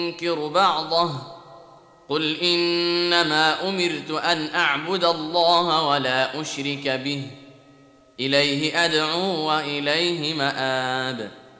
ينكر بعضه قل إنما أمرت أن أعبد الله ولا أشرك به إليه أدعو وإليه مآب